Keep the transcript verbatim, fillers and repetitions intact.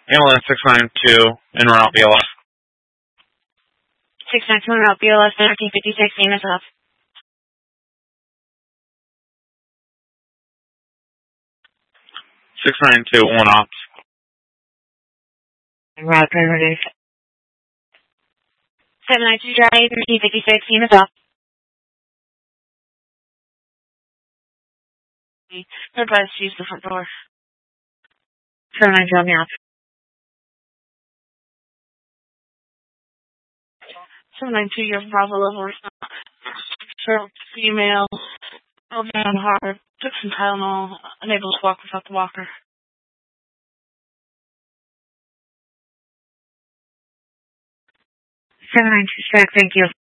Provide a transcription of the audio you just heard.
Ambulance six nine two, in route B L S. six nine two, in route B L S, nineteen fifty-six, units off. six nine two, one ops. En route, driver Dave. seven nine two, drive, nineteen fifty-six, units off. No advice to use the front door. seven nine two, on the off. seven nine two, your Bravo level response. Short, female, fell down hard, took some Tylenol, unable to walk without the walker. seven nine two, track, thank you.